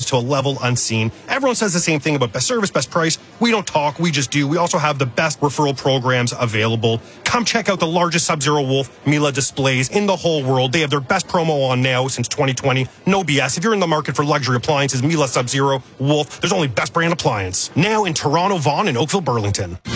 to a level unseen. Everyone says the same thing about best service, best price. We don't talk, we just do. We also have the best referral programs available. Come check out the largest Sub-Zero Wolf Miele displays in the whole world. They have their best promo on now since 2020. No BS. If you're in the market for luxury appliances, Miele, Sub-Zero, Wolf, there's only best brand appliance. Now in Toronto, Vaughan, and Oakville, Burlington.